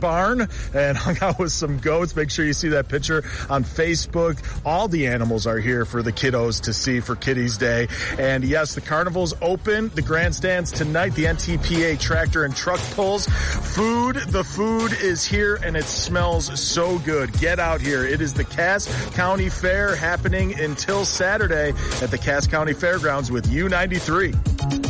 barn and hung out with some goats. Make sure you see that picture on Facebook. All the animals are here for the kiddos to see for Kiddies Day. And yes, the carnival's open. The grandstands tonight, the NTPA tractor and truck pulls. The food is here and it smells so good. Get out here. It is the Cass County Fair happening until Saturday at the Cass County Fairgrounds with U93.